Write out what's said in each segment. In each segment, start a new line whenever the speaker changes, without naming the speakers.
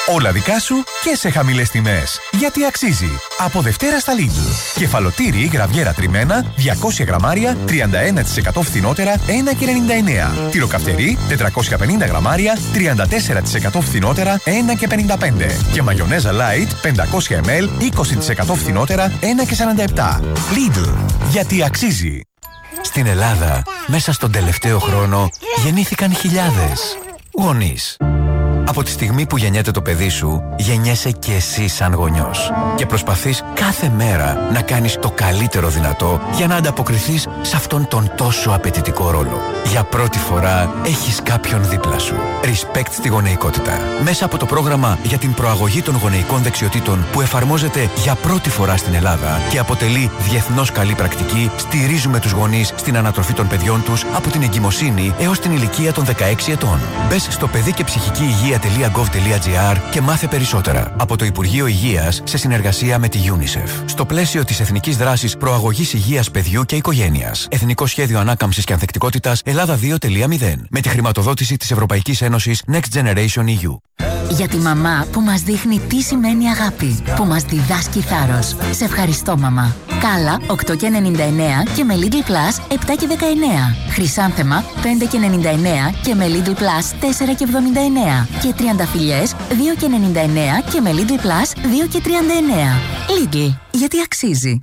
Όλα δικά σου και σε χαμηλές τιμές. Γιατί αξίζει. Από Δευτέρα στα Lidl. Κεφαλοτήρι ή γραβιέρα τριμμένα 200 γραμμάρια 31% φθηνότερα 1,99. Τυροκαυτερί 450 γραμμάρια 34% φθηνότερα 1,55. Και μαγιονέζα light 500 ml 20% φθηνότερα 1,47. Lidl. Γιατί αξίζει. Στην Ελλάδα, μέσα στον τελευταίο χρόνο, γεννήθηκαν χιλιάδες γονείς. Από τη στιγμή που γεννιέται το παιδί σου, γεννιέσαι και εσύ σαν γονιός. Και προσπαθείς κάθε μέρα να κάνεις το καλύτερο δυνατό για να ανταποκριθείς σε αυτόν τον τόσο απαιτητικό ρόλο. Για πρώτη φορά έχεις κάποιον δίπλα σου. Respect στη γονεϊκότητα. Μέσα από το πρόγραμμα για την προαγωγή των γονεϊκών δεξιοτήτων που εφαρμόζεται για πρώτη φορά στην Ελλάδα και αποτελεί διεθνώς καλή πρακτική, στηρίζουμε τους γονείς στην ανατροφή των παιδιών τους από την εγκυμοσύνη έως την ηλικία των 16 ετών. Μπες στο παιδί και ψυχική υγεία.gov.gr και μάθε περισσότερα από το Υπουργείο Υγείας σε συνεργασία με τη UNICEF. Στο πλαίσιο της Εθνικής Δράσης Προαγωγής Υγείας Παιδιού και Οικογένειας. Εθνικό Σχέδιο Ανάκαμψης και Ανθεκτικότητας Ελλάδα 2.0. Με τη χρηματοδότηση της Ευρωπαϊκής Ένωσης Next Generation EU.
Για τη μαμά που μας δείχνει τι σημαίνει αγάπη, που μας διδάσκει θάρρος. Σε ευχαριστώ, μαμά. Κάλα 8,99 και με Lidl Plus 7,19. Χρυσάνθεμα 5,99 και με Lidl Plus 4,79. Και τριανταφυλλιές 2,99 και με Lidl Plus 2,39. Lidl, γιατί αξίζει.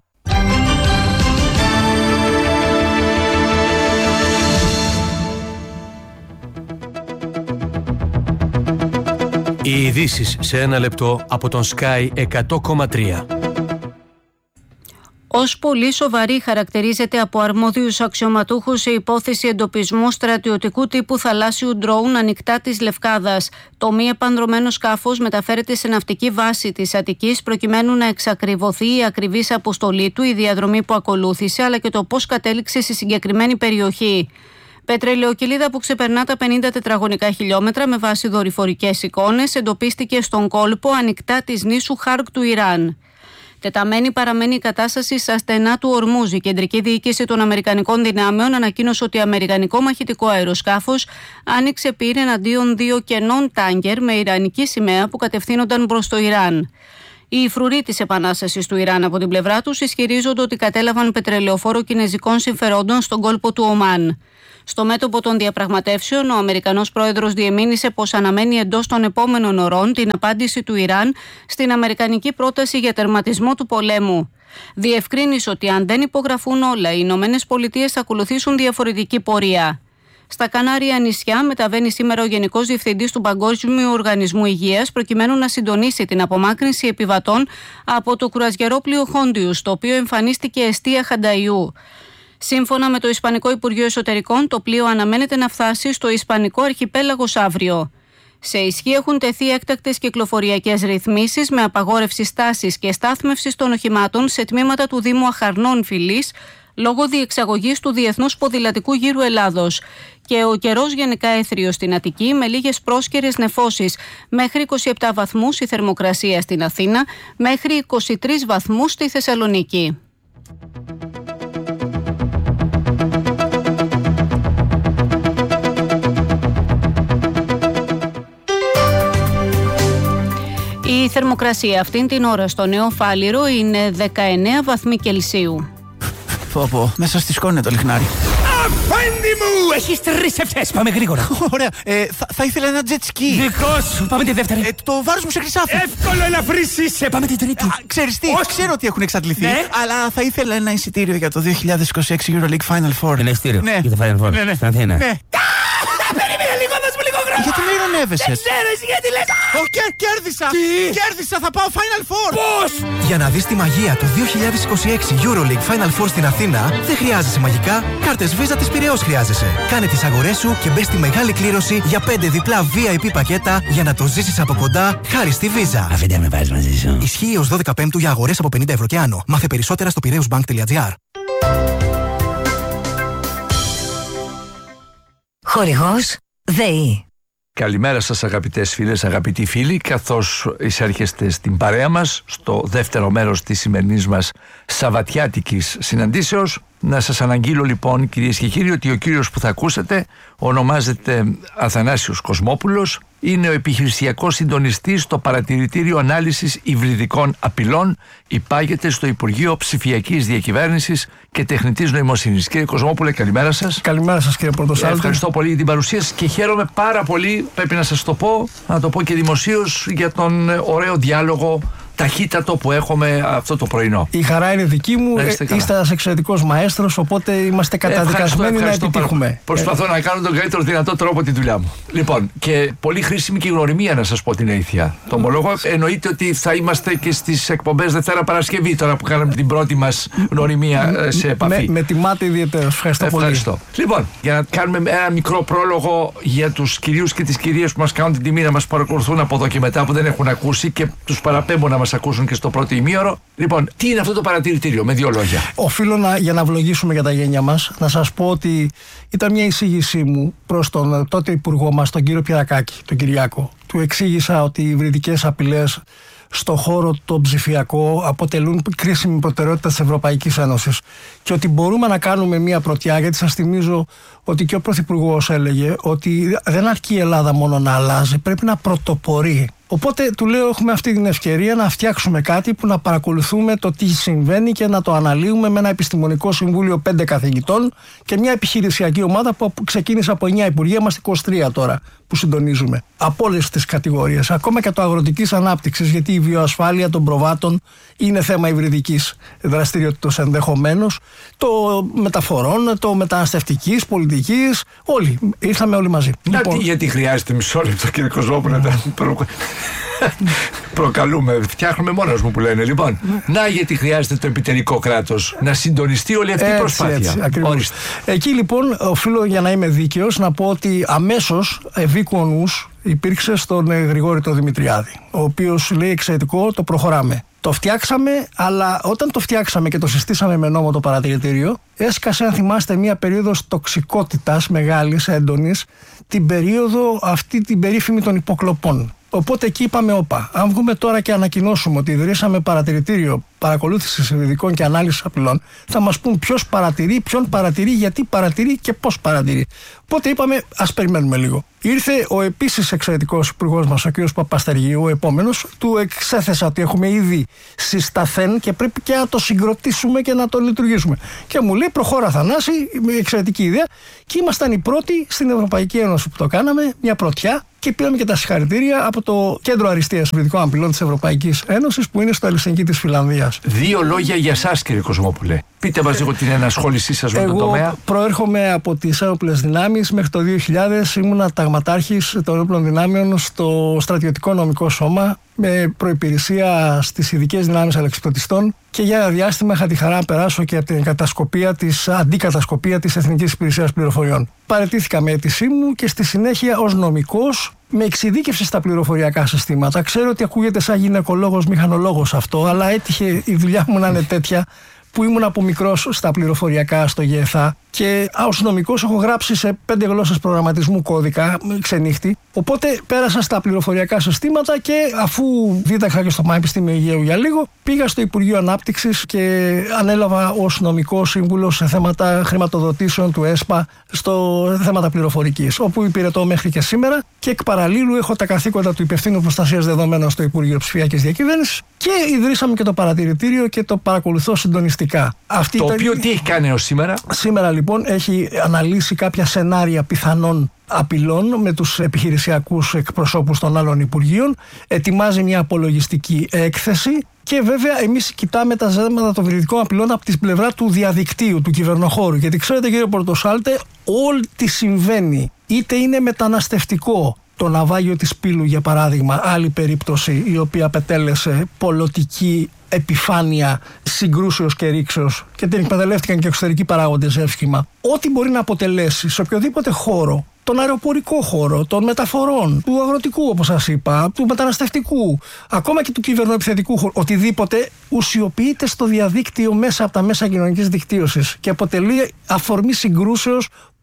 Οι ειδήσεις σε ένα λεπτό από τον Sky 100,3.
Ως πολύ σοβαρή χαρακτηρίζεται από αρμόδιους αξιωματούχους η υπόθεση εντοπισμού στρατιωτικού τύπου θαλάσσιου ντρόουν ανοιχτά της Λευκάδας. Το μη επανδρωμένο σκάφος μεταφέρεται σε ναυτική βάση της Αττικής προκειμένου να εξακριβωθεί η ακριβής αποστολή του, η διαδρομή που ακολούθησε αλλά και το πώς κατέληξε στη συγκεκριμένη περιοχή. Πετρελαιοκυλίδα που ξεπερνά τα 50 τετραγωνικά χιλιόμετρα με βάση δορυφορικές εικόνες εντοπίστηκε στον κόλπο ανοιχτά της νήσου Χάρκ του Ιράν. Τεταμένη παραμένει η κατάσταση στα στενά του Ορμούζ. Η κεντρική διοίκηση των Αμερικανικών δυνάμεων ανακοίνωσε ότι αμερικανικό μαχητικό αεροσκάφος άνοιξε πύρ εναντίον 2 κενών τάγκερ με ιρανική σημαία που κατευθύνονταν προς το Ιράν. Οι φρουροί της Επανάστασης του Ιράν από την πλευρά τους ισχυρίζονται ότι κατέλαβαν πετρελαιοφόρο κινεζικών συμφερόντων στον κόλπο του Ομάν. Στο μέτωπο των διαπραγματεύσεων, ο Αμερικανός πρόεδρος διεμήνυσε πως αναμένει εντός των επόμενων ωρών την απάντηση του Ιράν στην αμερικανική πρόταση για τερματισμό του πολέμου. Διευκρίνησε ότι αν δεν υπογραφούν όλα, οι Ηνωμένες Πολιτείες θα ακολουθήσουν διαφορετική πορεία. Στα Κανάρια νησιά μεταβαίνει σήμερα ο Γενικός Διευθυντής του Παγκόσμιου Οργανισμού Υγείας προκειμένου να συντονίσει την απομάκρυνση επιβατών από το κρουαζιερόπλοιο Χόντιους, το οποίο εμφανίστηκε εστία Χανταϊού. Σύμφωνα με το Ισπανικό Υπουργείο Εσωτερικών, το πλοίο αναμένεται να φτάσει στο Ισπανικό Αρχιπέλαγος αύριο. Σε ισχύ έχουν τεθεί έκτακτες κυκλοφοριακές ρυθμίσεις με απαγόρευση στάσης και στάθμευσης των οχημάτων σε τμήματα του Δήμου Αχαρνών Φυλής λόγω διεξαγωγής του Διεθνούς Ποδηλατικού Γύρου Ελλάδος. Και ο καιρός γενικά έθριος στην Αττική με λίγες πρόσκαιρες νεφώσεις. Μέχρι 27 βαθμούς η θερμοκρασία στην Αθήνα, μέχρι 23 βαθμούς στη Θεσσαλονίκη. Η θερμοκρασία αυτήν την ώρα στο Νέο Φάληρο είναι 19 βαθμοί Κελσίου.
Πω, μέσα στη σκόνη το λιχνάρι.
Αφέντη μου! Έχεις 3 ευτές, πάμε γρήγορα.
Ωραία, θα ήθελα ένα jet ski.
Δικό σου, πάμε τη δεύτερη.
Το βάρος μου σε χρυσάφι.
Εύκολο ελαφρύς είσαι, πάμε την τρίτη.
Ξέρεις τι, ξέρω ότι έχουν εξαντληθεί,
ναι.
Αλλά θα ήθελα ένα εισιτήριο για το 2026 EuroLeague Final Four.
Ένα εισιτήριο,
ναι.
Για το Final Four,
ναι.
στην Αθήνα.
Ναι.
Περίμενε λίγο, δώσ' μου λίγο χρόνο.
Γιατί με ειρωνεύεσαι?
Δεν ξέρω εσύ γιατί λες.
Κέρδισα!
Τι?
Κέρδισα, θα πάω Final Four!
Πώς?
Για να δεις τη μαγεία του 2026 EuroLeague Final Four στην Αθήνα, δεν χρειάζεσαι μαγικά, κάρτες Visa της Πειραιώς χρειάζεσαι. Κάνε τις αγορές σου και μπες στη μεγάλη κλήρωση για 5 διπλά VIP πακέτα για να το ζήσεις από κοντά χάρη στη Visa.
Αφήντε με βάζεις μαζί σου.
Ισχύει ως 12 Πέμπτου για αγορές από 50 ευρώ και άνω. Μάθε περισσότερα στο piraeusbank.gr.
Χορηγός ΔΕΗ.
Καλημέρα σας αγαπητές φίλες, αγαπητοί φίλοι, καθώς εισέρχεστε στην παρέα μας στο δεύτερο μέρος της σημερινής μας σαββατιάτικης συναντήσεως. Να σας αναγγείλω λοιπόν, κυρίες και κύριοι, ότι ο κύριος που θα ακούσετε ονομάζεται Αθανάσιος Κοσμόπουλος, είναι ο επιχειρησιακός συντονιστής στο Παρατηρητήριο Ανάλυσης Υβριδικών Απειλών. Υπάγεται στο Υπουργείο Ψηφιακής Διακυβέρνησης και Τεχνητής Νοημοσύνης. Κύριε Κοσμόπουλε, καλημέρα σας.
Καλημέρα σας, κύριε Πορτοσάλτη.
Ευχαριστώ πολύ για την παρουσία σας και χαίρομαι πάρα πολύ, πρέπει να σας το πω, να το πω και δημοσίως, για τον ωραίο διάλογο ταχύτατο που έχουμε αυτό το πρωινό.
Η χαρά είναι δική μου. Είστε ένας εξαιρετικός μαέστρος, οπότε είμαστε καταδικασμένοι να επιτύχουμε.
Προσπαθώ να κάνω τον καλύτερο δυνατό τρόπο τη δουλειά μου. Λοιπόν, και πολύ χρήσιμη και η γνωριμία, να σας πω την αλήθεια. Το ομολόγω. Εννοείται ότι θα είμαστε και στις εκπομπές Δευτέρα Παρασκευή, τώρα που κάναμε την πρώτη μας γνωριμία σε επαφή.
Με τιμάτε ιδιαίτερα. Ευχαριστώ πολύ.
Λοιπόν, για να κάνουμε ένα μικρό πρόλογο για τους κυρίους και τις κυρίες που μας κάνουν την τιμή να μας παρακολουθούν από εδώ και μετά, που δεν έχουν ακούσει και τους παραπέμπω να μας ακούσουν και στο πρώτο ημίωρο. Λοιπόν, τι είναι αυτό το παρατηρητήριο, με δύο λόγια?
Οφείλω για να ευλογήσουμε για τα γένια μας, να σας πω ότι ήταν μια εισήγησή μου προς τον τότε υπουργό μας, τον κύριο Πιερακάκη, τον Κυριάκο. Του εξήγησα ότι οι υβριδικές απειλές στο χώρο το ψηφιακό αποτελούν κρίσιμη προτεραιότητα της Ευρωπαϊκής Ένωσης και ότι μπορούμε να κάνουμε μια πρωτιά, γιατί σας θυμίζω ότι και ο Πρωθυπουργός έλεγε ότι δεν αρκεί η Ελλάδα μόνο να αλλάζει, πρέπει να πρωτοπορεί. Οπότε του λέω, έχουμε αυτή την ευκαιρία να φτιάξουμε κάτι που να παρακολουθούμε το τι συμβαίνει και να το αναλύουμε με ένα επιστημονικό συμβούλιο 5 καθηγητών και μια επιχειρησιακή ομάδα που ξεκίνησε από 9 υπουργεία, είμαστε 23 τώρα που συντονίζουμε. Από όλες τις κατηγορίες, ακόμα και το αγροτικής ανάπτυξης, γιατί η βιοασφάλεια των προβάτων είναι θέμα υβριδικής δραστηριότητας ενδεχομένως, το μεταφορών, το μεταναστευτικής, πολιτικής, όλοι. Ήρθαμε όλοι μαζί.
Λοιπόν, γιατί χρειάζεται μισό λεπτό, κύριε Κοσμόπουλε, προκαλούμε, φτιάχνουμε μόνος μου που λένε. Λοιπόν, να γιατί χρειάζεται το επιτελικό κράτος να συντονιστεί όλη αυτή η προσπάθεια.
Εκεί λοιπόν οφείλω, για να είμαι δίκαιος, να πω ότι αμέσως ευήκου ο νους υπήρξε στον Γρηγόρη το Δημητριάδη, ο οποίος λέει εξαιρετικό, το προχωράμε. Το φτιάξαμε, αλλά όταν το φτιάξαμε και το συστήσαμε με νόμο το παρατηρητήριο, έσκασε, αν θυμάστε, μια περίοδος τοξικότητας μεγάλης, έντονης, την περίοδο αυτή την περίφημη των υποκλοπών. Οπότε εκεί είπαμε, όπα, αν βγούμε τώρα και ανακοινώσουμε ότι ιδρύσαμε παρατηρητήριο παρακολούθησης υβριδικών και ανάλυσης απειλών, θα μας πούν ποιος παρατηρεί, ποιον παρατηρεί, γιατί παρατηρεί και πώς παρατηρεί. Οπότε είπαμε, ας περιμένουμε λίγο. Ήρθε ο επίσης εξαιρετικός υπουργός μας, ο κ. Παπαστεργίου, ο επόμενος, του εξέθεσα ότι έχουμε ήδη συσταθέν και πρέπει και να το συγκροτήσουμε και να το λειτουργήσουμε. Και μου λέει, προχώρα Θανάση, μια εξαιρετική ιδέα. Και ήμασταν οι πρώτοι στην Ευρωπαϊκή Ένωση που το κάναμε, μια πρωτιά. Και πήραμε και τα συγχαρητήρια από το Κέντρο Αριστείας Υβριδικών Απειλών της Ευρωπαϊκής Ένωσης, που είναι στο Ελσινκί της Φιλανδίας.
Δύο λόγια για εσάς, κύριε Κοσμόπουλε. Πείτε μας λίγο την ενασχόλησή σας με τον τομέα.
Εγώ προέρχομαι από τις ένοπλες δυνάμεις. Μέχρι το 2000 ήμουνα ταγματάρχης των ένοπλων δυνάμεων στο στρατιωτικό νομικό σώμα, με προϋπηρεσία στις ειδικές δυνάμεις αλεξιπτωτιστών, και για ένα διάστημα είχα τη χαρά να περάσω και από την αντικατασκοπία της Εθνικής Υπηρεσίας Πληροφοριών. Παραιτήθηκα με αίτησή μου και στη συνέχεια ως νομικός με εξειδίκευση στα πληροφοριακά συστήματα. Ξέρω ότι ακούγεται σαν γυναικολόγος, μηχανολόγος αυτό, αλλά έτυχε η δουλειά μου να είναι τέτοια που ήμουν από μικρός στα πληροφοριακά στο ΓΕΘΑ και ως νομικός έχω γράψει σε 5 γλώσσες προγραμματισμού κώδικα ξενύχτη. Οπότε πέρασα στα πληροφοριακά συστήματα και αφού δίδαξα και στο Πανεπιστήμιο Αιγαίου για λίγο, πήγα στο Υπουργείο Ανάπτυξης και ανέλαβα ως νομικό σύμβουλο σε θέματα χρηματοδοτήσεων του ΕΣΠΑ, στο θέματα πληροφορικής, όπου υπηρετώ μέχρι και σήμερα, και εκ παραλλήλου έχω τα καθήκοντα του Υπευθύνου Προστασίας Δεδομένων στο Υπουργείο Ψηφιακής Διακυβέρνησης και ιδρύσαμε και το παρατηρητήριο και το παρακολουθώ συντονιστικά.
Το οποίο τι έχει κάνει ως σήμερα?
Σήμερα λοιπόν έχει αναλύσει κάποια σενάρια πιθανών απειλών με τους επιχειρησιακούς εκπροσώπους των άλλων υπουργείων, ετοιμάζει μια απολογιστική έκθεση και βέβαια εμείς κοιτάμε τα ζητήματα των υβριδικών απειλών από την πλευρά του διαδικτύου, του κυβερνοχώρου. Γιατί ξέρετε, κύριε Πορτοσάλτε, ό,τι συμβαίνει, είτε είναι μεταναστευτικό, το ναυάγιο της Πύλου για παράδειγμα, άλλη περίπτωση η οποία απετέλεσε πολιτική επιφάνεια συγκρούσεως και ρήξεως και την εκμεταλλεύτηκαν και εξωτερικοί παράγοντες εύσχημα. Ό,τι μπορεί να αποτελέσει σε οποιοδήποτε χώρο, τον αεροπορικό χώρο, των μεταφορών, του αγροτικού όπως σας είπα, του μεταναστευτικού, ακόμα και του κυβερνοεπιθετικού χώρου, οτιδήποτε ουσιοποιείται στο διαδίκτυο μέσα από τα μέσα κοινωνικής δικτύωσης και αποτελεί αφορμή συγκρούσεως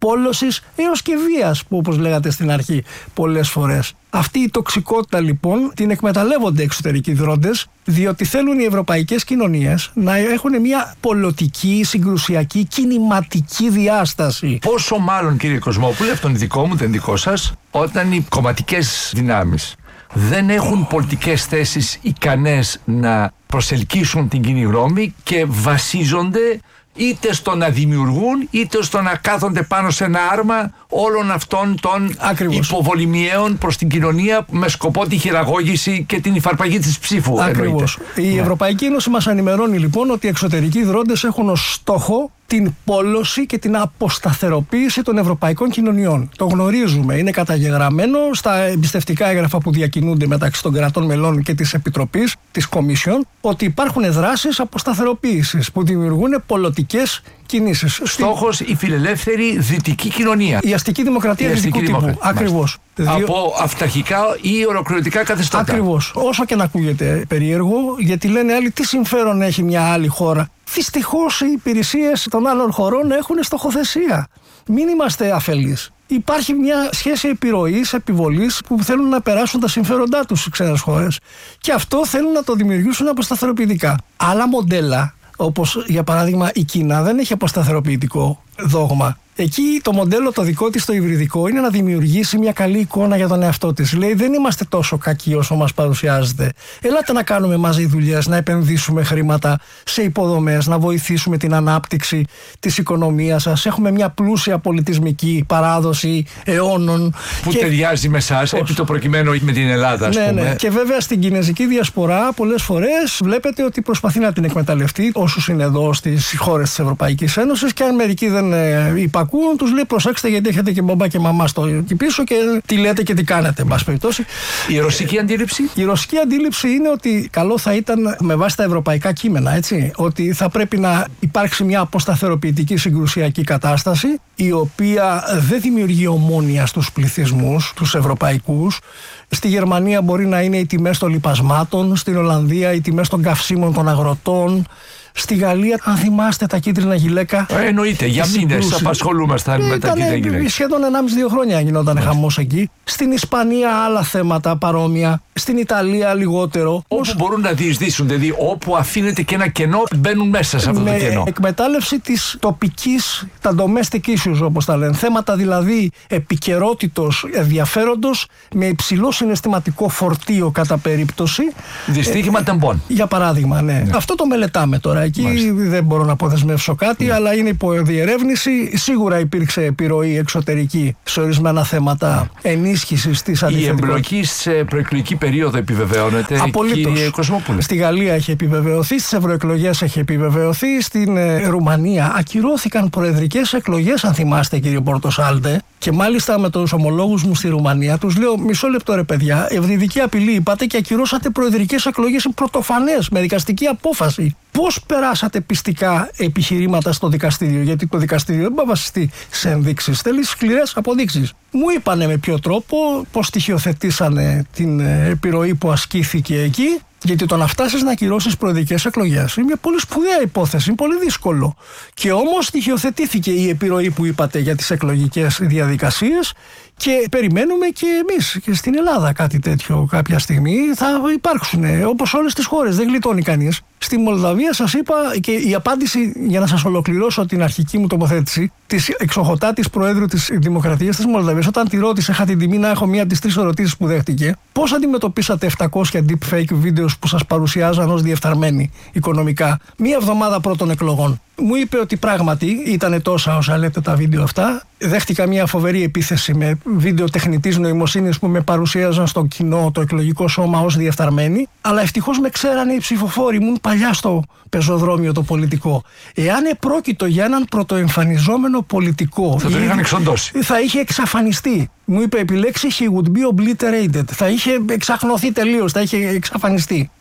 πόλωσης έως και βίας, που όπως λέγατε στην αρχή πολλές φορές. Αυτή η τοξικότητα λοιπόν την εκμεταλλεύονται εξωτερικοί δρόντες, διότι θέλουν οι ευρωπαϊκές κοινωνίες να έχουν μια πολιτική, συγκρουσιακή, κινηματική διάσταση.
Πόσο μάλλον, κύριε Κοσμόπουλε, αυτό είναι δικό μου, δεν δικό σας, όταν οι κομματικές δυνάμεις δεν έχουν πολιτικές θέσεις ικανές να προσελκύσουν την κοινή γνώμη και βασίζονται είτε στο να δημιουργούν είτε στο να κάθονται πάνω σε ένα άρμα όλων αυτών των υποβολημιαίων προς την κοινωνία με σκοπό τη χειραγώγηση και την υφαρπαγή της ψήφου.
Ακριβώς. Η Ευρωπαϊκή Ένωση μας ενημερώνει λοιπόν ότι οι εξωτερικοί δρόντες έχουν ως στόχο την πόλωση και την αποσταθεροποίηση των ευρωπαϊκών κοινωνιών. Το γνωρίζουμε, είναι καταγεγραμμένο στα εμπιστευτικά έγγραφα που διακινούνται μεταξύ των κρατών μελών και της Επιτροπής, της Κομισιόν, ότι υπάρχουν δράσεις αποσταθεροποίησης που δημιουργούν πολιτικές κινήσεις.
Στόχος η φιλελεύθερη δυτική κοινωνία.
Η αστική δημοκρατία δυτικού τύπου. Ακριβώς.
Από αυταρχικά ή ολοκληρωτικά καθεστώτα.
Ακριβώς. Όσο και να ακούγεται περίεργο, γιατί λένε άλλοι τι συμφέρον έχει μια άλλη χώρα. Δυστυχώς οι υπηρεσίες των άλλων χωρών έχουν στοχοθεσία. Μην είμαστε αφελείς. Υπάρχει μια σχέση επιρροής, επιβολής που θέλουν να περάσουν τα συμφέροντά τους στις ξένες χώρες. Και αυτό θέλουν να το δημιουργήσουν αποσταθεροποιητικά. Άλλα μοντέλα, όπως για παράδειγμα η Κίνα, δεν έχει αποσταθεροποιητικό δόγμα. Εκεί το μοντέλο το δικό της, το υβριδικό, είναι να δημιουργήσει μια καλή εικόνα για τον εαυτό της. Λέει, δεν είμαστε τόσο κακοί όσο μας παρουσιάζεται. Ελάτε να κάνουμε μαζί δουλειές, να επενδύσουμε χρήματα σε υποδομές, να βοηθήσουμε την ανάπτυξη της οικονομίας σας. Έχουμε μια πλούσια πολιτισμική παράδοση αιώνων.
Που ταιριάζει με εσάς, επί το προκειμένο με την Ελλάδα, ας πούμε.
Ναι. Και βέβαια στην κινέζικη διασπορά πολλές φορές βλέπετε ότι προσπαθεί να την εκμεταλλευτεί όσους είναι εδώ στις χώρες της Ευρωπαϊκής Ένωσης, και αν μερικοί δεν υπακούν, τους λέει προσέξτε γιατί έχετε και μπαμπά και μαμά στο εκεί πίσω και τι λέτε και τι κάνετε, εν πάση περιπτώσει.
Η ρωσική αντίληψη?
Η ρωσική αντίληψη είναι ότι καλό θα ήταν, με βάση τα ευρωπαϊκά κείμενα, έτσι, ότι θα πρέπει να υπάρξει μια αποσταθεροποιητική συγκρουσιακή κατάσταση, η οποία δεν δημιουργεί ομόνοια στους πληθυσμούς, τους ευρωπαϊκούς. Στη Γερμανία μπορεί να είναι οι τιμές των λιπασμάτων, στην Ολλανδία οι τιμές των καυσίμων των αγροτών. Στη Γαλλία, αν θυμάστε τα κίτρινα γυλαίκα.
Εννοείται, για μήνες απασχολούμασταν με τα κίτρινα γυλαίκα.
Σχεδόν 1,5-2 χρόνια γινόταν χαμός εκεί. Στην Ισπανία άλλα θέματα παρόμοια. Στην Ιταλία λιγότερο.
Όπου μπορούν να διεισδύσουν, δηλαδή όπου αφήνεται και ένα κενό, μπαίνουν μέσα σε αυτό το κενό.
Εκμετάλλευση της τοπικής, τα domestic issues όπως τα λένε. Θέματα δηλαδή επικαιρότητος, ενδιαφέροντος, με υψηλό συναισθηματικό φορτίο κατά περίπτωση.
Δυστύχημα τεμπών.
Για παράδειγμα, ναι. Αυτό το μελετάμε τώρα. Εκεί δεν μπορώ να αποδεσμεύσω κάτι, αλλά είναι υπό διερεύνηση. Σίγουρα υπήρξε επιρροή εξωτερική σε ορισμένα θέματα ενίσχυσης της αντιθετικότητας.
Η εμπλοκή σε προεκλογική περίοδο επιβεβαιώνεται, κύριε Κοσμόπουλε?
Στη Γαλλία έχει επιβεβαιωθεί, στις ευρωεκλογές έχει επιβεβαιωθεί, στην Ρουμανία ακυρώθηκαν προεδρικές εκλογές, αν θυμάστε, κύριε Πορτοσάλτε. Και μάλιστα με τους ομολόγους μου στη Ρουμανία τους λέω: μισό λεπτό ρε παιδιά, ευνηδική απειλή είπατε και ακυρώσατε προεδρικές εκλογές πρωτοφανές με δικαστική απόφαση. Πώς περάσατε πιστικά επιχειρήματα στο δικαστήριο? Γιατί το δικαστήριο δεν μπορεί να βασιστεί σε ενδείξεις, θέλει σκληρές αποδείξεις. Μου είπανε με ποιο τρόπο, πώς στοιχειοθετήσανε την επιρροή που ασκήθηκε εκεί. Γιατί το να φτάσεις να ακυρώσεις προεδρικές εκλογές είναι μια πολύ σπουδαία υπόθεση, είναι πολύ δύσκολο. Και όμως στοιχειοθετήθηκε η επιρροή που είπατε για τις εκλογικές διαδικασίες και περιμένουμε και εμείς και στην Ελλάδα κάτι τέτοιο κάποια στιγμή θα υπάρξουν, όπως όλες τις χώρες, δεν γλιτώνει κανείς. Στη Μολδαβία σας είπα, και η απάντηση, για να σας ολοκληρώσω την αρχική μου τοποθέτηση, της εξοχωτάτης Προέδρου της Δημοκρατίας της Μολδαβίας, όταν τη ρώτησε, είχα την τιμή να έχω μία από τις 3 ερωτήσεις που δέχτηκε, πώς αντιμετωπίσατε 700 deepfake βίντεο που σας παρουσιάζαν ως διεφθαρμένοι οικονομικά, μία εβδομάδα πρώτων εκλογών? Μου είπε ότι πράγματι ήταν τόσα όσα λέτε τα βίντεο αυτά. Δέχτηκα μια φοβερή επίθεση με βίντεο τεχνητής νοημοσύνης που με παρουσίαζαν στο κοινό, το εκλογικό σώμα, ως διεφθαρμένοι. Αλλά ευτυχώς με ξέρανε οι ψηφοφόροι μου παλιά στο πεζοδρόμιο το πολιτικό. Εάν επρόκειτο για έναν πρωτοεμφανιζόμενο πολιτικό,
θα τον είχαν εξοντώσει.
Θα είχε εξαφανιστεί. Μου είπε επιλέξει, he would be obliterated. Θα είχε εξαχνωθεί τελείως, θα είχε εξαφανιστεί.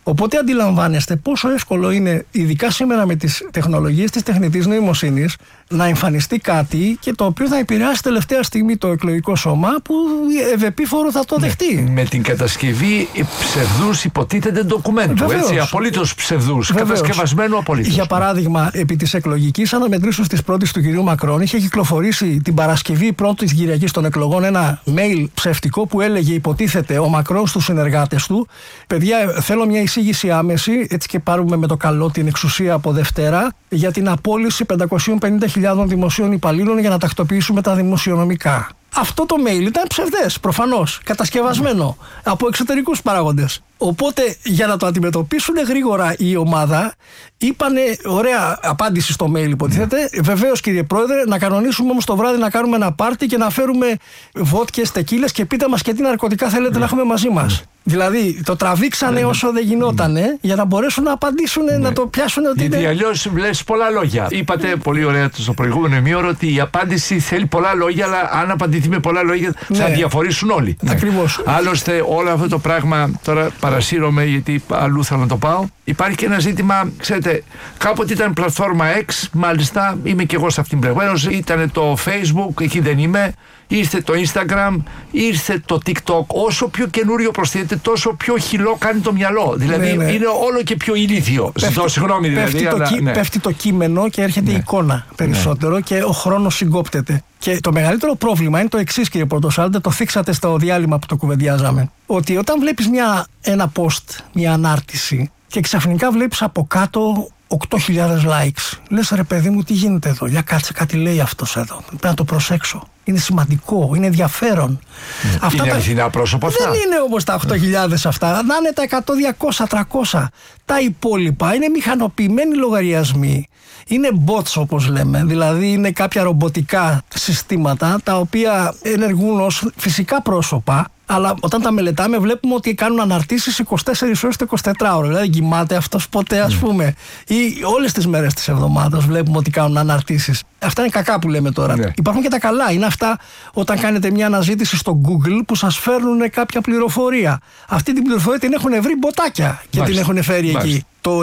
Οπότε αντιλαμβάνεστε πόσο εύκολο είναι, ειδικά σήμερα με τις τεχνολογίες της τεχνητής νοημοσύνης, να εμφανιστεί κάτι και το οποίο θα επηρεάσει τελευταία στιγμή το εκλογικό σώμα που ευεπίφορο θα το δεχτεί.
Με την κατασκευή ψευδούς υποτίθεται ντοκουμέντου. Έτσι, απολύτως ψευδούς. Κατασκευασμένου απολύτως.
Για παράδειγμα, επί της εκλογικής αναμετρήσεως της πρώτης του κυρίου Μακρόν, είχε κυκλοφορήσει την Παρασκευή πρώτης Κυριακής των εκλογών ένα mail ψευτικό που έλεγε, υποτίθεται, ο Μακρόν στους συνεργάτες του: παιδιά, θέλω μια εισήγηση άμεση, έτσι και πάρουμε με το καλό την εξουσία από Δευτέρα, για την απόλυση 550.000 δημοσίων υπαλλήλων για να τακτοποιήσουμε τα δημοσιονομικά. Αυτό το mail ήταν ψευδές, προφανώς, κατασκευασμένο από εξωτερικούς παράγοντες. Οπότε, για να το αντιμετωπίσουν γρήγορα η ομάδα, είπανε, ωραία απάντηση στο mail υποτίθεται, βεβαίως κύριε Πρόεδρε, να κανονίσουμε όμως το βράδυ να κάνουμε ένα πάρτι και να φέρουμε βότκες, τεκίλες και πείτε μας και τι ναρκωτικά θέλετε να έχουμε μαζί μας. Δηλαδή, το τραβήξανε όσο δεν γινότανε για να μπορέσουν να απαντήσουν, να το πιάσουν ότι
γιατί αλλιώς λες πολλά λόγια. Είπατε πολύ ωραία στο προηγούμενο ημίωρο ότι η απάντηση θέλει πολλά λόγια, αλλά αν απαντηθεί με πολλά λόγια θα διαφορήσουν όλοι.
Ακριβώς.
Άλλωστε, όλο αυτό το πράγμα, τώρα παρασύρωμαι γιατί αλλού θέλω να το πάω. Υπάρχει και ένα ζήτημα, ξέρετε, κάποτε ήταν πλατφόρμα X, μάλιστα είμαι και εγώ σε αυτήν την πλευρά. Ήταν το Facebook, εκεί δεν είμαι. Ήρθε το Instagram, ήρθε το TikTok. Όσο πιο καινούριο προσθέτει, τόσο πιο χυλό κάνει το μυαλό. Δηλαδή είναι όλο και πιο ηλίθιο. Ζητώ συγγνώμη δηλαδή.
Πέφτει το κείμενο και έρχεται η εικόνα περισσότερο και ο χρόνος συγκόπτεται. Και το μεγαλύτερο πρόβλημα είναι το εξής, κύριε Πορτοσάλτε, το θίξατε στο διάλειμμα που το κουβεντιάζαμε. Ότι όταν βλέπεις ένα post, μια ανάρτηση, και ξαφνικά βλέπεις από κάτω 8.000 likes. Λες, ρε παιδί μου, τι γίνεται εδώ? Για κάτσε, κάτι λέει αυτός εδώ. Πρέπει να το προσέξω. Είναι σημαντικό, είναι ενδιαφέρον.
Αυτά είναι αληθινά πρόσωπα αυτά.
Δεν είναι όμως τα 8.000 αυτά. Να είναι τα 100, 200, 300. Τα υπόλοιπα είναι μηχανοποιημένοι λογαριασμοί. Είναι bots, όπως λέμε. Δηλαδή είναι κάποια ρομποτικά συστήματα τα οποία ενεργούν ως φυσικά πρόσωπα. Αλλά όταν τα μελετάμε βλέπουμε ότι κάνουν αναρτήσεις 24 ώρες το 24 ώρο. Δηλαδή κοιμάται αυτός ποτέ, ας πούμε. Ή όλες τις μέρες της εβδομάδας βλέπουμε ότι κάνουν αναρτήσεις. Αυτά είναι κακά που λέμε τώρα. Υπάρχουν και τα καλά. Είναι αυτά όταν κάνετε μια αναζήτηση στο Google που σας φέρνουν κάποια πληροφορία. Αυτή την πληροφορία την έχουν βρει μποτάκια και την έχουν φέρει εκεί. Το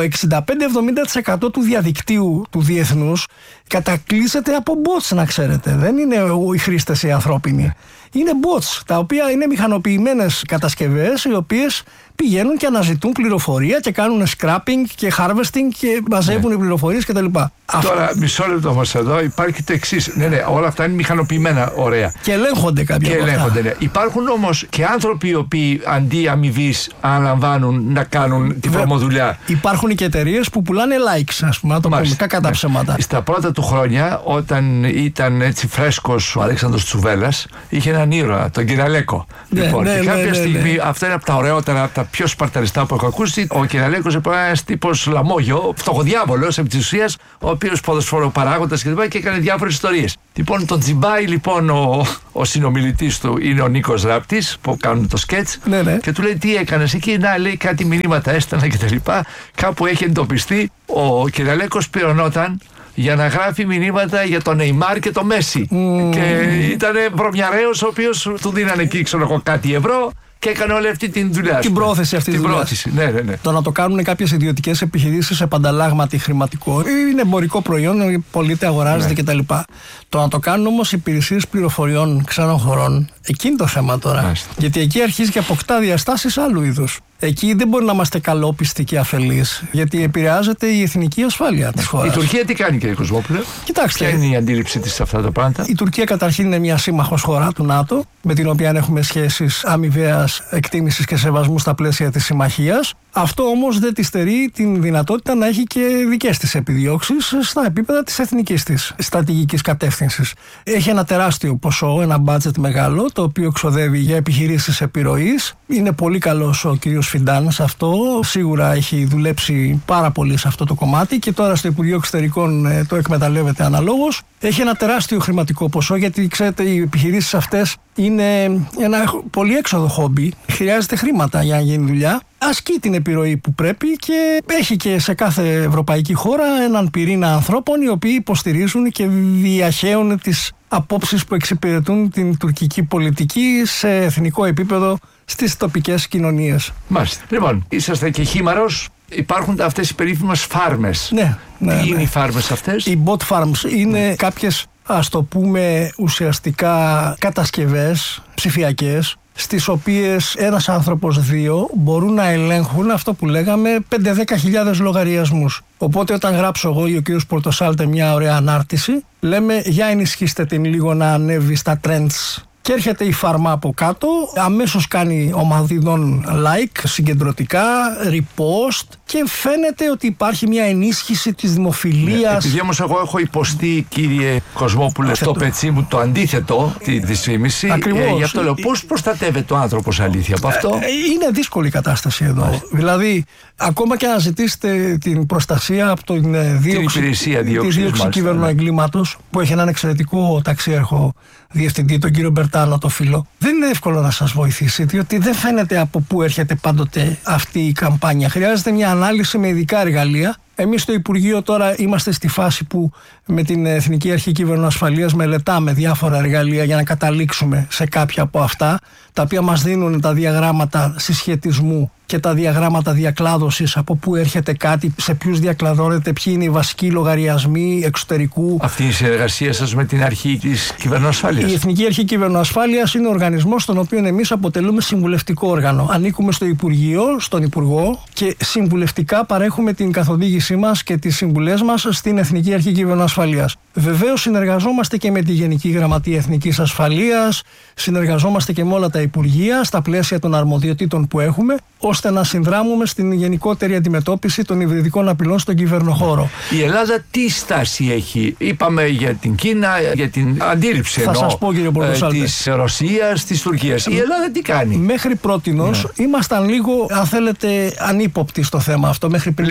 65-70% του διαδικτύου του διεθνούς κατακλείσεται από bots, να ξέρετε. Δεν είναι οι χρήστες οι ανθρώπινοι. Είναι bots, τα οποία είναι μηχανοποιημένες κατασκευές, οι οποίες πηγαίνουν και αναζητούν πληροφορία και κάνουν scrapping και harvesting και μαζεύουν οι πληροφορίες κτλ.
Τώρα, μισό λεπτό όμως εδώ, υπάρχει το εξής. Ναι, όλα αυτά είναι μηχανοποιημένα, ωραία.
Και ελέγχονται κάποια από αυτά.
Ναι. Υπάρχουν όμως και άνθρωποι οι οποίοι αντί αμοιβής αναλαμβάνουν να κάνουν τη βρωμοδουλειά.
Υπάρχουν και εταιρείες που πουλάνε likes, ας πούμε, να το πούμε κατά ψέματα.
Στα πρώτα του χρόνια, όταν ήταν έτσι φρέσκος ο Αλέξανδρος Τσουβέλλας, είχε έναν ήρωα, τον Κυραλέκο. Λοιπόν, και κάποια στιγμή, αυτό είναι από τα ωραιότερα, από τα πιο σπαρταριστά που έχω ακούσει. Ο Κυραλέκος είναι ένας τύπος λαμόγιο, φτωχοδιάβολος επί της ουσίας, ο οποίος ποδοσφαιροπαράγοντας και έκανε διάφορες ιστορίες. Λοιπόν, τον τσιμπάει λοιπόν ο συνομιλητής του, είναι ο Νίκος Ράπτης, που κάνουν το σκέτς, και του λέει: τι έκανες εκεί? Να, λέει, κάτι μηνύματα έστελνα κτλ. Κάπου έχει εντοπιστεί. Ο Κυραλέκος πληρωνόταν για να γράφει μηνύματα για τον Νεϊμάρ και τον Μέση. Και ήταν βρωμιαρέος, ο οποίος του δίνανε εκεί, ξέρω εγώ, κάτι ευρώ. Και έκανε όλη αυτή την δουλειά.
Την πρόθεση αυτή τη δουλειά.
Ναι.
Το να το κάνουν κάποιες ιδιωτικές επιχειρήσεις σε πανταλλάγματι χρηματικό είναι εμπορικό προϊόν, πωλείται, αγοράζεται κτλ. Το να το κάνουν όμως υπηρεσίες πληροφοριών ξένων χωρών, εκεί είναι το θέμα τώρα. Γιατί εκεί αρχίζει και αποκτά διαστάσεις άλλου είδους. Εκεί δεν μπορεί να είμαστε καλόπιστοι και αφελείς, γιατί επηρεάζεται η εθνική ασφάλεια της χώρας.
Η Τουρκία τι κάνει, κύριε Κοσμόπουλε?
Κοιτάξτε.
Ποια είναι η αντίληψή της σε αυτά τα πράγματα?
Η Τουρκία καταρχήν είναι μια σύμμαχος χώρα του ΝΑΤΟ, με την οποία έχουμε σχέσεις αμοιβαίας εκτίμησης και σεβασμού στα πλαίσια της συμμαχίας. Αυτό όμως δεν της στερεί την δυνατότητα να έχει και δικές της επιδιώξεις στα επίπεδα της εθνικής της στρατηγικής κατεύθυνσης. Έχει ένα τεράστιο ποσό, ένα μπάτζετ μεγάλο, το οποίο ξοδεύει για επιχειρήσεις επιρροής. Είναι πολύ καλός ο κύριος Φιντάν σε αυτό. Σίγουρα έχει δουλέψει πάρα πολύ σε αυτό το κομμάτι και τώρα στο Υπουργείο Εξωτερικών το εκμεταλλεύεται αναλόγως. Έχει ένα τεράστιο χρηματικό ποσό, γιατί ξέρετε, οι επιχειρήσεις αυτές είναι ένα πολύ έξοδο χόμπι. Χρειάζεται χρήματα για να γίνει δουλειά. Ασκεί την επιρροή που πρέπει και έχει και σε κάθε ευρωπαϊκή χώρα έναν πυρήνα ανθρώπων οι οποίοι υποστηρίζουν και διαχέουν τις απόψεις που εξυπηρετούν την τουρκική πολιτική σε εθνικό επίπεδο στις τοπικές κοινωνίες.
Μάλιστα. Λοιπόν, είσαστε και χήμαρος. Υπάρχουν αυτές οι περίφημες φάρμες.
Ναι.
Τι είναι οι φάρμες αυτές?
Οι bot farms είναι κάποιες, ας το πούμε, ουσιαστικά κατασκευές ψηφιακές, στις οποίες ένας άνθρωπος, 2 μπορούν να ελέγχουν αυτό που λέγαμε 5-10 λογαριασμούς. Οπότε όταν γράψω εγώ ή ο κύριος Πορτοσάλτε μια ωραία ανάρτηση, λέμε για ενισχύστε την λίγο να ανέβει στα trends. Και έρχεται η φάρμα από κάτω, αμέσως κάνει ομαδιδών like, συγκεντρωτικά, repost και φαίνεται ότι υπάρχει μια ενίσχυση της δημοφιλίας.
Επειδή όμως εγώ έχω υποστεί, κύριε Κοσμόπουλε, στο πετσί μου το αντίθετο, τη δυσφήμιση.
Ακριβώς.
Γι' αυτό λέω, πώς προστατεύεται ο άνθρωπος αλήθεια από αυτό?
Είναι δύσκολη η κατάσταση εδώ. Δηλαδή, ακόμα και να ζητήσετε την προστασία από την δίωξη κυβερνοεγκλήματος, που έχει έναν εξαιρετικό ταξίαρχο διευθυντή, τον κύριο Μπερτάνο, το φίλο, δεν είναι εύκολο να σας βοηθήσει, διότι δεν φαίνεται από πού έρχεται πάντοτε αυτή η καμπάνια. Χρειάζεται μια ανάλυση με ειδικά εργαλεία. Εμείς στο Υπουργείο τώρα είμαστε στη φάση που με την Εθνική Αρχή Κυβερνοασφαλείας μελετάμε διάφορα εργαλεία για να καταλήξουμε σε κάποια από αυτά, τα οποία μας δίνουν τα διαγράμματα συσχετισμού και τα διαγράμματα διακλάδωσης, από πού έρχεται κάτι, σε ποιους διακλαδώνεται, ποιοι είναι οι βασικοί λογαριασμοί εξωτερικού.
Αυτή η συνεργασία σας με την Αρχή της Κυβερνοασφάλειας?
Η Εθνική Αρχή Κυβερνοασφάλειας είναι ο οργανισμός στον οποίο εμείς αποτελούμε συμβουλευτικό όργανο. Ανήκουμε στο Υπουργείο, στον Υπουργό, και συμβουλευτικά παρέχουμε την καθοδήγησή μας και τις συμβουλές μας στην Εθνική Αρχή Κυβερνοασφαλείας. Βεβαίως συνεργαζόμαστε και με τη Γενική Γραμματεία Εθνικής Ασφαλείας, συνεργαζόμαστε και με όλα τα Υπουργεία στα πλαίσια των αρμοδιοτήτων που έχουμε, ώστε να συνδράμουμε στην γενικότερη αντιμετώπιση των υβριδικών απειλών στον κυβερνοχώρο.
Η Ελλάδα τι στάση έχει? Είπαμε για την Κίνα, για την αντίληψη της Ρωσίας, της Τουρκίας. Η Ελλάδα τι κάνει?
Μέχρι πρότινος ήμασταν λίγο, αν θέλετε, ανύποπτοι στο θέμα αυτό. Μέχρι πριν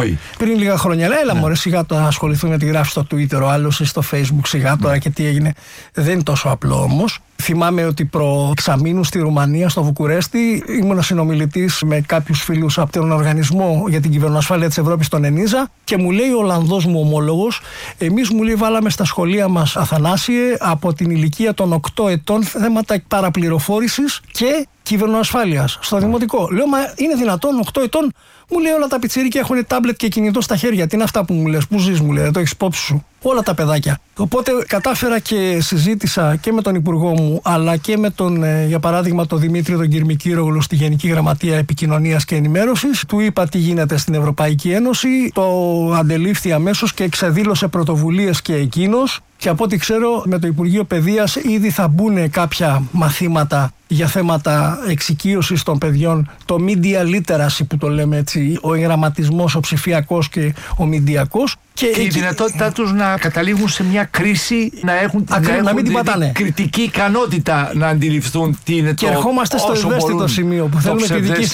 λίγα χρόνια. Έλα μωρέ, σιγά το να ασχοληθούμε με τη γράφη στο Twitter, ο άλλος στο Facebook, σιγά τώρα και τι έγινε. Δεν είναι τόσο απλό όμως. Θυμάμαι ότι προ εξαμήνου στη Ρουμανία, στο Βουκουρέστι, ήμουν συνομιλητής με κάποιους φίλους από τον Οργανισμό για την Κυβερνοασφάλεια της Ευρώπης, τον ΕΝΙΖΑ, και μου λέει ο Ολλανδός μου ομόλογος, εμείς, μου λέει, βάλαμε στα σχολεία μας, Αθανάσιε, από την ηλικία των 8 ετών θέματα παραπληροφόρησης και κυβερνοασφάλειας στο δημοτικό. Λέω, μα είναι δυνατόν 8 ετών? Μου λέει, όλα τα πιτσίρικα έχουν τάμπλετ και κινητό στα χέρια. Τι είναι αυτά που μου λες? Πού ζεις, μου λέει, δεν το έχεις υπόψη σου? Όλα τα παιδάκια. Οπότε κατάφερα και συζήτησα και με τον Υπουργό μου, αλλά και με τον, για παράδειγμα, τον Δημήτρη τον Κυρμικύρογλου στη Γενική Γραμματεία Επικοινωνίας και Ενημέρωσης. Του είπα τι γίνεται στην Ευρωπαϊκή Ένωση. Το αντελήφθη αμέσως και εξεδήλωσε πρωτοβουλίες και εκείνος. Και από ό,τι ξέρω, με το Υπουργείο Παιδείας ήδη θα μπουν κάποια μαθήματα για θέματα εξοικείωσης των παιδιών, το media literacy που το λέμε έτσι, ο εγγραμματισμός, ο ψηφιακός και ο μηντιακός.
Και η δυνατότητά τους να καταλήγουν σε μια κρίση, να έχουν την κριτική ικανότητα να αντιληφθούν τι είναι
και το. Και ερχόμαστε στο ευαίσθητο σημείο που θέλουμε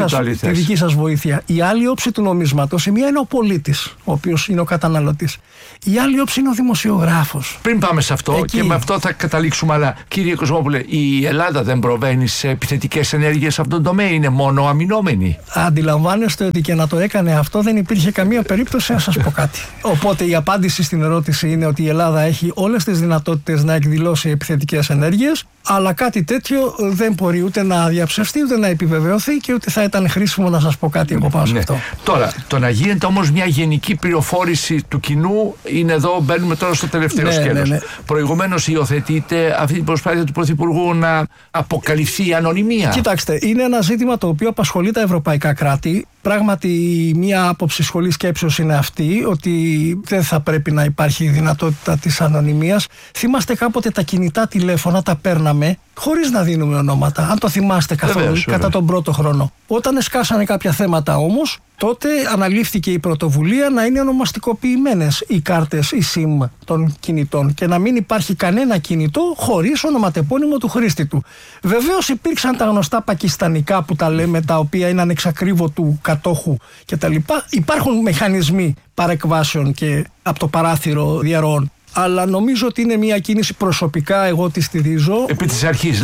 τη δική σας βοήθεια. Η άλλη όψη του νομίσματος, η μία είναι ο πολίτης, ο οποίος είναι ο καταναλωτής. Η άλλη όψη είναι ο δημοσιογράφος.
Πριν πάμε σε αυτό, και με αυτό θα καταλήξουμε, αλλά κύριε Κοσμόπουλε, η Ελλάδα δεν προβαίνει σε επιθετικές ενέργειες σε αυτόν τον τομέα, είναι μόνο αμυνόμενη?
Αντιλαμβάνεστε ότι και να το έκανε αυτό δεν υπήρχε καμία περίπτωση, να σας πω κάτι. Οπότε η απάντηση στην ερώτηση είναι ότι η Ελλάδα έχει όλες τις δυνατότητες να εκδηλώσει επιθετικές ενέργειες, αλλά κάτι τέτοιο δεν μπορεί ούτε να διαψευστεί, ούτε να επιβεβαιωθεί, και ούτε θα ήταν χρήσιμο να σας πω κάτι από πάνω σε αυτό.
Τώρα, το να γίνεται όμως μια γενική πληροφόρηση του κοινού είναι εδώ, μπαίνουμε τώρα στο τελευταίο σκέλος. Προηγουμένως υιοθετείται αυτή την προσπάθεια του Πρωθυπουργού να αποκαλυφθεί η ανωνυμία.
Κοιτάξτε, είναι ένα ζήτημα το οποίο απασχολεί τα ευρωπαϊκά κράτη. Πράγματι, μία άποψη σχολής σκέψεως είναι αυτή, ότι δεν θα πρέπει να υπάρχει η δυνατότητα της ανωνυμίας. Θυμάστε κάποτε τα κινητά τηλέφωνα τα παίρναμε χωρίς να δίνουμε ονόματα, αν το θυμάστε καθόλου, κατά τον πρώτο χρόνο. Όταν εσκάσανε κάποια θέματα όμως, τότε αναλήφθηκε η πρωτοβουλία να είναι ονομαστικοποιημένες οι κάρτες, οι SIM των κινητών, και να μην υπάρχει κανένα κινητό χωρίς ονοματεπώνυμο του χρήστη του. Βεβαίως υπήρξαν τα γνωστά πακιστανικά που τα λέμε, τα οποία είναι ανεξακρίβωτου κατόχου κτλ. Υπάρχουν μηχανισμοί παρεκβάσεων και από το παράθυρο διαρροών. Αλλά νομίζω ότι είναι μια κίνηση, προσωπικά εγώ τη στηρίζω.
Επί της αρχής,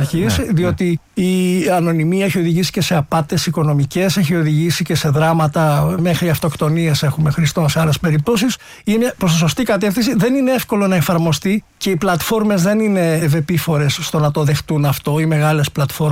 διότι η ανωνυμία έχει οδηγήσει και σε απάτες οικονομικές, έχει οδηγήσει και σε δράματα, μέχρι αυτοκτονίες έχουμε χρηστό σε άλλες περιπτώσεις. Είναι προς τη σωστή κατεύθυνση, δεν είναι εύκολο να εφαρμοστεί και οι πλατφόρμες δεν είναι ευεπίφορες στο να το δεχτούν αυτό, οι μεγάλες πλατφόρμες.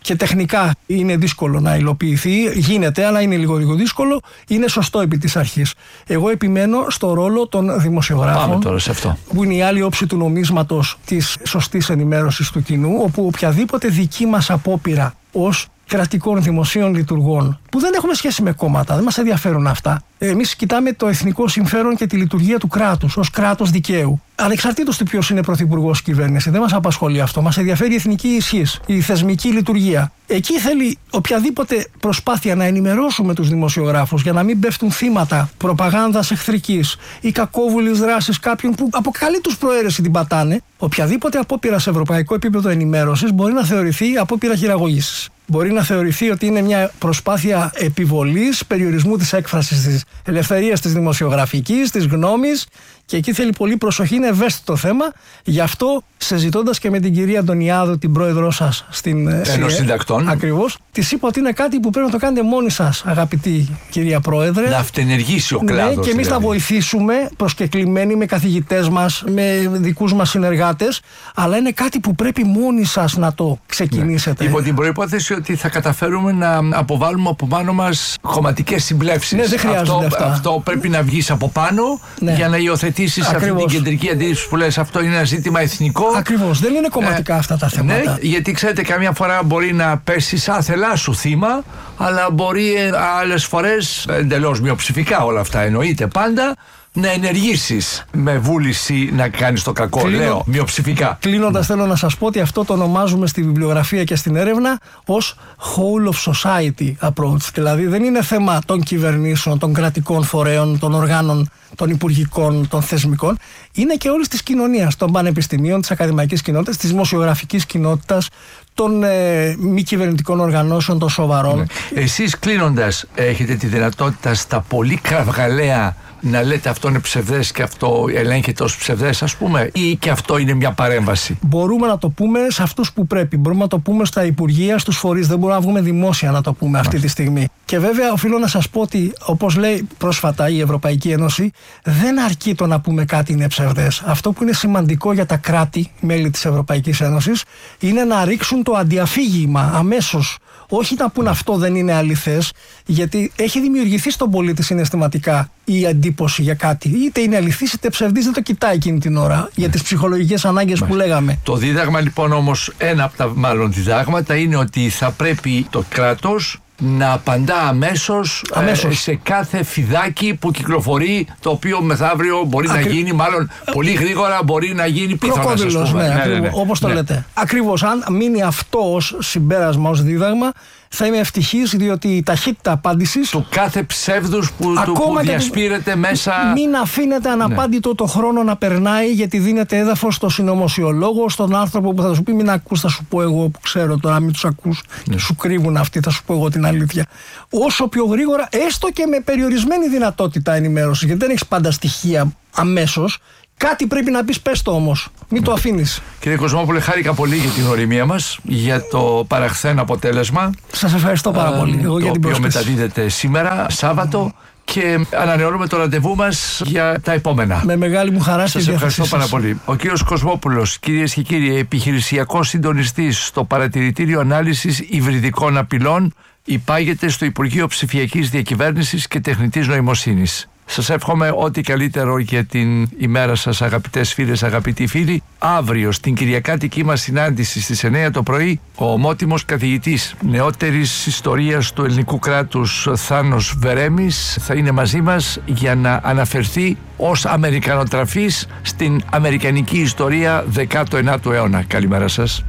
και τεχνικά είναι δύσκολο να υλοποιηθεί. Γίνεται, αλλά είναι λίγο δύσκολο. Είναι σωστό επί της αρχής. Εγώ επιμένω στο ρόλο των δημοσιογράφων.
Πάμε τώρα σε αυτό.
Που είναι η άλλη όψη του νομίσματος της σωστής ενημέρωσης του κοινού, όπου οποιαδήποτε δική μας απόπειρα ως κρατικών δημοσίων λειτουργών, που δεν έχουμε σχέση με κόμματα, δεν μας ενδιαφέρουν αυτά. Εμείς κοιτάμε το εθνικό συμφέρον και τη λειτουργία του κράτους ως κράτος δικαίου. Ανεξαρτήτως του ποιος είναι πρωθυπουργός κυβέρνηση, δεν μας απασχολεί αυτό. Μας ενδιαφέρει η εθνική ισχύς, η θεσμική λειτουργία. Εκεί θέλει οποιαδήποτε προσπάθεια να ενημερώσουμε τους δημοσιογράφους για να μην πέφτουν θύματα προπαγάνδας εχθρικής ή κακόβουλης δράσης κάποιων που από καλή τους προαίρεση την πατάνε. Οποιαδήποτε απόπειρα σε ευρωπαϊκό επίπεδο ενημέρωσης μπορεί να θεωρηθεί απόπειρα χειραγωγήσης. Μπορεί να θεωρηθεί ότι είναι μια προσπάθεια επιβολής, περιορισμού της έκφρασης της ελευθερίας της δημοσιογραφικής, της γνώμης, και εκεί θέλει πολύ προσοχή, είναι ευαίσθητο θέμα. Γι' αυτό, συζητώντας και με την κυρία Αντωνιάδου, την πρόεδρό σας στην
Ένωση Συντακτών,
ακριβώς, της είπα ότι είναι κάτι που πρέπει να το κάνετε μόνοι σας, αγαπητή κυρία Πρόεδρε.
Να αυτενεργήσει ο κλάδος.
Ναι, και εμείς θα βοηθήσουμε προσκεκλημένοι με καθηγητές μας, με δικούς μας συνεργάτες, αλλά είναι κάτι που πρέπει μόνοι σας να το ξεκινήσετε.
Υπό την προϋπόθεση ότι θα καταφέρουμε να αποβάλουμε από πάνω μας κομματικές συμπλεύσεις.
Ναι, δεν χρειάζονται αυτά.
Αυτό πρέπει να βγεις από πάνω, ναι, για να υιοθετήσεις αυτή την κεντρική αντίληψη που λες. Αυτό είναι ένα ζήτημα εθνικό.
Ακριβώς, δεν είναι κομματικά αυτά τα θέματα.
Ναι, γιατί ξέρετε, καμιά φορά μπορεί να πέσεις άθελά σου θύμα, αλλά μπορεί άλλες φορές, εντελώς μειοψηφικά όλα αυτά εννοείται πάντα, να ενεργήσεις με βούληση να κάνεις το κακό. Λέω μειοψηφικά.
Κλείνοντας, θέλω να σας πω ότι αυτό το ονομάζουμε στη βιβλιογραφία και στην έρευνα ως whole of society approach. Δηλαδή δεν είναι θέμα των κυβερνήσεων, των κρατικών φορέων, των οργάνων, των υπουργικών, των θεσμικών. Είναι και όλης της κοινωνίας, των πανεπιστημίων, της ακαδημαϊκής κοινότητας, της δημοσιογραφικής κοινότητας, των μη κυβερνητικών οργανώσεων, των σοβαρών.
Εσείς, κλείνοντας, έχετε τη δυνατότητα στα πολύ κραυγαλαία να λέτε αυτό είναι ψευδές και αυτό ελέγχεται ως ψευδές, ας πούμε, ή και αυτό είναι μια παρέμβαση?
Μπορούμε να το πούμε σε αυτούς που πρέπει. Μπορούμε να το πούμε στα υπουργεία, στους φορείς. Δεν μπορούμε να βγούμε δημόσια να το πούμε αυτή τη στιγμή. Και βέβαια, οφείλω να σας πω ότι, όπως λέει πρόσφατα η Ευρωπαϊκή Ένωση, δεν αρκεί το να πούμε κάτι είναι ψευδές. Αυτό που είναι σημαντικό για τα κράτη, μέλη της Ευρωπαϊκής Ένωσης, είναι να ρίξουν το αντιαφήγημα αμέσως. Όχι να πούν αυτό δεν είναι αληθές, γιατί έχει δημιουργηθεί στον πολίτη συναισθηματικά η εντύπωση για κάτι. Είτε είναι αληθής είτε ψευδής, δεν το κοιτάει εκείνη την ώρα για τις ψυχολογικές ανάγκες που λέγαμε.
Το δίδαγμα λοιπόν όμως, ένα από τα μάλλον διδάγματα, είναι ότι θα πρέπει το κράτος να απαντά αμέσως. Σε κάθε φιδάκι που κυκλοφορεί, το οποίο μεθαύριο μπορεί να γίνει, μάλλον πολύ γρήγορα μπορεί να γίνει πιθανώς, ας πούμε.
Ναι, όπως το λέτε. Ακριβώς, αν μείνει αυτό ως συμπέρασμα, ως δίδαγμα, θα είμαι ευτυχής, διότι η ταχύτητα απάντησης
του κάθε ψεύδους που διασπείρεται μέσα.
Μην αφήνετε αναπάντητο το χρόνο να περνάει, γιατί δίνεται έδαφος στο συνωμοσιολόγο, στον άνθρωπο που θα σου πει μην ακούς, θα σου πω εγώ που ξέρω τώρα, μην τους ακούς, σου κρύβουν αυτοί, θα σου πω εγώ την αλήθεια. Όσο πιο γρήγορα, έστω και με περιορισμένη δυνατότητα ενημέρωση, γιατί δεν έχεις πάντα στοιχεία αμέσως. Κάτι πρέπει να πεις, πες το όμως. Μην το αφήνεις.
Κύριε Κοσμόπουλε, χάρηκα πολύ για την οριμία μας, για το παραχθέν αποτέλεσμα.
Σας ευχαριστώ πάρα πολύ εγώ για την πρόσκληση.
Το οποίο μεταδίδεται σήμερα, Σάββατο, και ανανεώνουμε το ραντεβού μας για τα επόμενα.
Με μεγάλη μου χαρά.
Σας ευχαριστώ πάρα πολύ. Ο κύριος Κοσμόπουλος, κυρίες και κύριοι, επιχειρησιακός συντονιστής στο Παρατηρητήριο Ανάλυσης Υβριδικών Απειλών, υπάγεται στο Υπουργείο Ψηφιακής Διακυβέρνησης και Τεχνητής Νοημοσύνης. Σας εύχομαι ό,τι καλύτερο για την ημέρα σας, αγαπητές φίλες, αγαπητοί φίλοι. Αύριο στην κυριακάτικη μας συνάντηση στις 9 το πρωί, ο ομότιμος καθηγητής νεότερης ιστορίας του ελληνικού κράτους Θάνος Βερέμης θα είναι μαζί μας για να αναφερθεί ως Αμερικανοτραφής στην αμερικανική ιστορία 19ου αιώνα. Καλημέρα σας.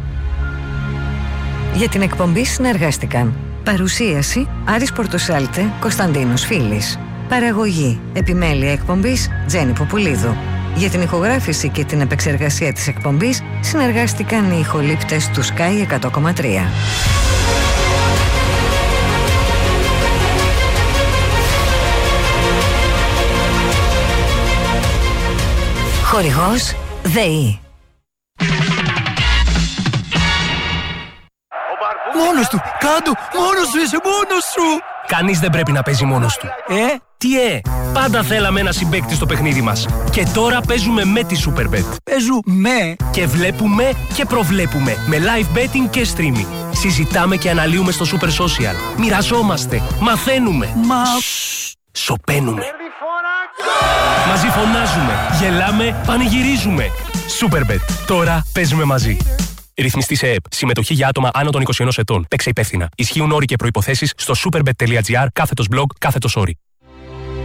Για την εκπομπή συνεργάστηκαν παρουσίαση Άρης Πορτοσάλτε, Κωνσταντίνος Φίλης. Παραγωγή, επιμέλεια εκπομπής Τζέννη Ποπουλίδου. Για την ηχογράφηση και την επεξεργασία της εκπομπής συνεργάστηκαν οι ηχολήπτες του Sky 100,3. Χορηγός ΔΕΗ.
Μόνος του! Κάντο! Μόνος σου είσαι! Μόνος σου!
Κανείς δεν πρέπει να παίζει μόνος του.
Τι
Πάντα θέλαμε ένα συμπαίκτη στο παιχνίδι μας. Και τώρα παίζουμε με τη Superbet.
Παίζουμε
Και βλέπουμε και προβλέπουμε με live betting και streaming. Συζητάμε και αναλύουμε στο Super Social. Μοιραζόμαστε, μαθαίνουμε. Σωπαίνουμε. Μαζί φωνάζουμε, γελάμε, πανηγυρίζουμε. Superbet. Τώρα παίζουμε μαζί. Ρυθμιστή σε ΕΕΠ. Συμμετοχή για άτομα άνω των 21 ετών. Παίξε υπεύθυνα. Ισχύουν όροι και προϋποθέσεις στο superbet.gr/blog/όροι.